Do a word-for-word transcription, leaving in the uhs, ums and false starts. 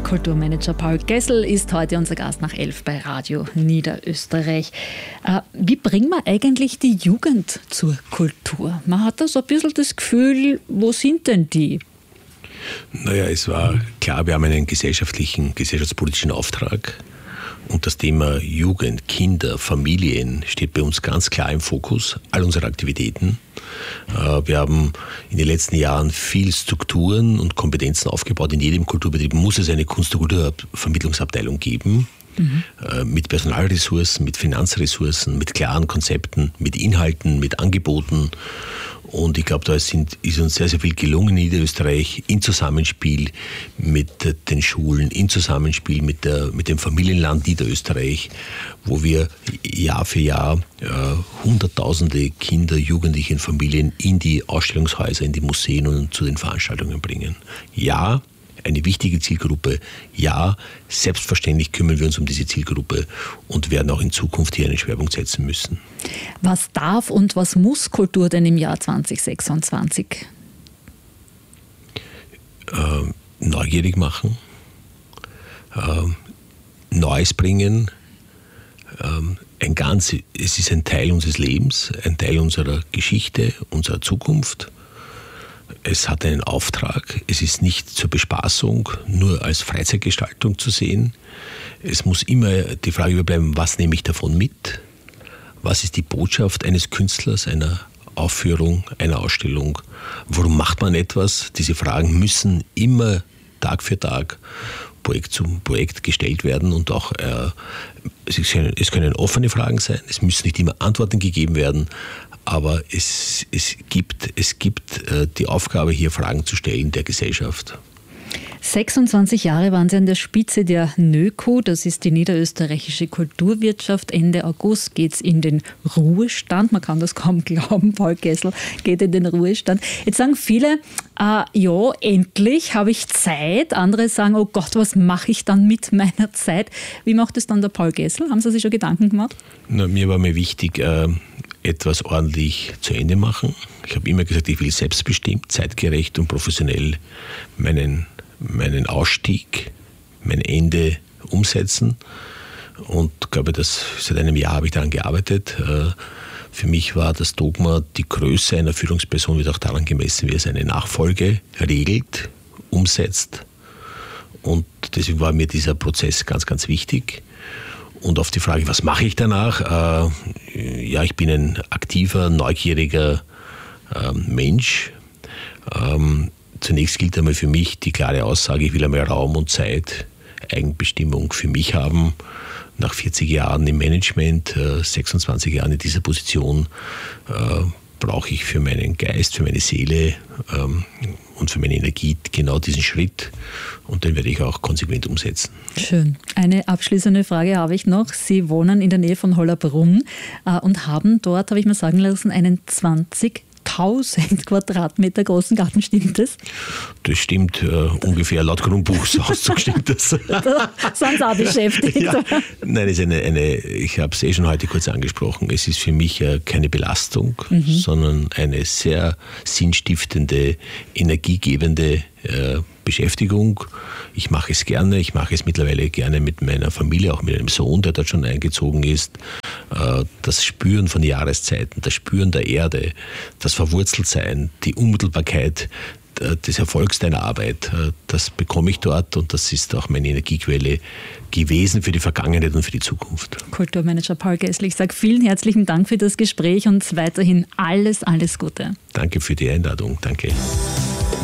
Kulturmanager Paul Gessl ist heute unser Gast nach elf bei Radio Niederösterreich. Wie bringt man eigentlich die Jugend zur Kultur? Man hat da so ein bisschen das Gefühl, wo sind denn die? Naja, es war klar, wir haben einen gesellschaftlichen, gesellschaftspolitischen Auftrag. Und das Thema Jugend, Kinder, Familien steht bei uns ganz klar im Fokus all unserer Aktivitäten. Wir haben in den letzten Jahren viel Strukturen und Kompetenzen aufgebaut. In jedem Kulturbetrieb muss es eine Kunst- und Kulturvermittlungsabteilung geben. Mhm. Mit Personalressourcen, mit Finanzressourcen, mit klaren Konzepten, mit Inhalten, mit Angeboten. Und ich glaube, da sind, ist uns sehr, sehr viel gelungen in Niederösterreich im Zusammenspiel mit den Schulen, im Zusammenspiel mit, der, mit dem Familienland Niederösterreich, wo wir Jahr für Jahr äh, hunderttausende Kinder, Jugendliche und Familien in die Ausstellungshäuser, in die Museen und zu den Veranstaltungen bringen. Ja, eine wichtige Zielgruppe. Ja, selbstverständlich kümmern wir uns um diese Zielgruppe und werden auch in Zukunft hier einen Schwerpunkt setzen müssen. Was darf und was muss Kultur denn im Jahr zwanzig sechsundzwanzig? Äh, neugierig machen, äh, Neues bringen. Äh, ein ganz, es ist ein Teil unseres Lebens, ein Teil unserer Geschichte, unserer Zukunft. Es hat einen Auftrag, es ist nicht zur Bespaßung, nur als Freizeitgestaltung zu sehen. Es muss immer die Frage überbleiben, was nehme ich davon mit? Was ist die Botschaft eines Künstlers, einer Aufführung, einer Ausstellung? Warum macht man etwas? Diese Fragen müssen immer Tag für Tag, Projekt zum Projekt gestellt werden und auch äh, es können, es können offene Fragen sein, es müssen nicht immer Antworten gegeben werden. Aber es, es gibt, es gibt äh, die Aufgabe, hier Fragen zu stellen der Gesellschaft. sechsundzwanzig Jahre waren Sie an der Spitze der NÖKU, das ist die niederösterreichische Kulturwirtschaft. Ende August geht es in den Ruhestand. Man kann das kaum glauben, Paul Gessl geht in den Ruhestand. Jetzt sagen viele, äh, ja, endlich habe ich Zeit. Andere sagen, oh Gott, was mache ich dann mit meiner Zeit? Wie macht es dann der Paul Gessl? Haben Sie sich schon Gedanken gemacht? Na, mir war mir wichtig, äh, etwas ordentlich zu Ende machen. Ich habe immer gesagt, ich will selbstbestimmt, zeitgerecht und professionell meinen, meinen Ausstieg, mein Ende umsetzen. Und ich glaube, dass seit einem Jahr habe ich daran gearbeitet. Für mich war das Dogma, die Größe einer Führungsperson wird auch daran gemessen, wie es eine Nachfolge regelt, umsetzt. Und deswegen war mir dieser Prozess ganz, ganz wichtig. Und auf die Frage, was mache ich danach? Äh, ja, ich bin ein aktiver, neugieriger äh, Mensch. Ähm, zunächst gilt einmal für mich die klare Aussage, ich will einmal Raum und Zeit, Eigenbestimmung für mich haben. Nach vierzig Jahren im Management, äh, sechsundzwanzig Jahren in dieser Position, äh, brauche ich für meinen Geist, für meine Seele ähm, und für meine Energie genau diesen Schritt und den werde ich auch konsequent umsetzen. Schön. Eine abschließende Frage habe ich noch. Sie wohnen in der Nähe von Hollabrunn äh, und haben dort, habe ich mir sagen lassen, einen zwanzigtausend Quadratmeter großen Garten. Stimmt das? Das stimmt, äh, ungefähr laut Grundbuchauszug stimmt das. Da sind Sie auch beschäftigt. Ja. Nein, es ist eine, eine, ich habe es eh schon heute kurz angesprochen, es ist für mich äh, keine Belastung, mhm. sondern eine sehr sinnstiftende, energiegebende äh, Beschäftigung. Ich mache es gerne, ich mache es mittlerweile gerne mit meiner Familie, auch mit einem Sohn, der dort schon eingezogen ist. Das Spüren von Jahreszeiten, das Spüren der Erde, das Verwurzeltsein, die Unmittelbarkeit des Erfolgs deiner Arbeit, das bekomme ich dort und das ist auch meine Energiequelle gewesen für die Vergangenheit und für die Zukunft. Kulturmanager Paul Gessl, ich sage vielen herzlichen Dank für das Gespräch und weiterhin alles, alles Gute. Danke für die Einladung, danke.